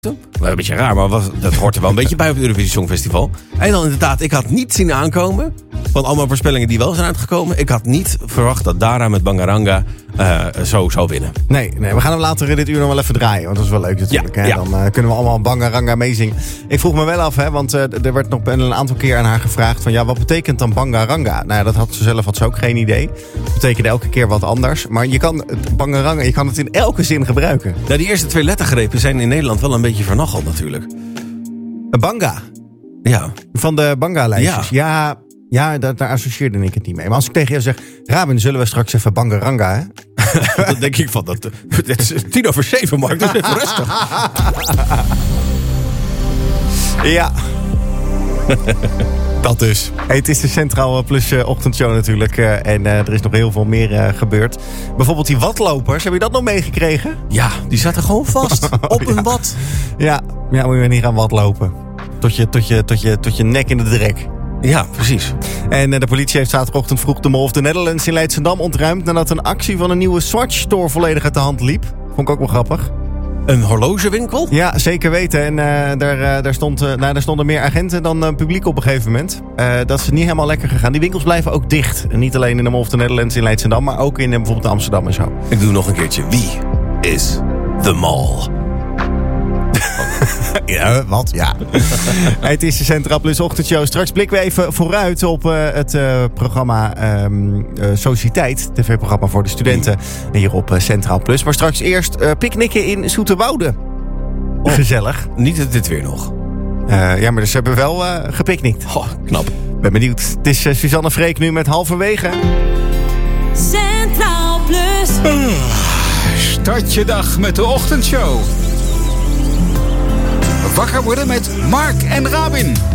Wel een beetje raar, maar dat hoort er wel een beetje bij op het Eurovisie Songfestival. En dan inderdaad, ik had niet zien aankomen van allemaal voorspellingen die wel zijn uitgekomen. Ik had niet verwacht dat Dara met Bangaranga zo zou winnen. Nee, we gaan hem later dit uur nog wel even draaien. Want dat is wel leuk natuurlijk. Ja, hè? ja. Dan kunnen we allemaal Bangaranga meezingen. Ik vroeg me wel af, hè, want er werd nog een aantal keer aan haar gevraagd van wat betekent dan Bangaranga? Nou ja, dat had ze ook geen idee. Het betekende elke keer wat anders. Maar je kan Bangaranga, je kan het in elke zin gebruiken. Nou, die eerste 2 lettergrepen zijn in Nederland wel een beetje vernacheld natuurlijk. Banga. Ja. Van de Banga-lijstjes. Ja, daar associeerde ik het niet mee. Maar als ik tegen je zeg, Rabin, zullen we straks even Bangaranga, hè? Dan denk ik van, het is 7:10, Mark, dus even rustig. Ja. Dat dus. Hey, het is de Centraal Plus ochtendshow natuurlijk. En er is nog heel veel meer gebeurd. Bijvoorbeeld die watlopers. Heb je dat nog meegekregen? Ja, die zaten gewoon vast. Op een wat. Ja, moet je niet gaan watlopen. Tot je nek in de drek. Ja, precies. En de politie heeft zaterdagochtend vroeg de Mall of the Netherlands in Leidschendam ontruimd nadat een actie van een nieuwe Swatch store volledig uit de hand liep. Vond ik ook wel grappig. Een horlogewinkel? Ja, zeker weten. En daar stonden meer agenten dan publiek op een gegeven moment. Dat is niet helemaal lekker gegaan. Die winkels blijven ook dicht. En niet alleen in de Mall of the Netherlands in Leidschendam, maar ook in bijvoorbeeld Amsterdam en zo. Ik doe nog een keertje. Wie is The Mall? Ja, wat? Ja. Het is de Centraal Plus ochtendshow. Straks blikken we even vooruit op het programma Sociëteit. TV-programma voor de studenten hier op Centraal Plus. Maar straks eerst picknicken in Zoeterwoude. Gezellig. Niet dit weer nog. Ja, maar ze hebben wel gepicnict. Oh, knap. Ben benieuwd. Het is Suzanne Freek nu met Halverwege. Centraal Plus. Start je dag met de ochtendshow. Wakker worden met Mark en Rabin.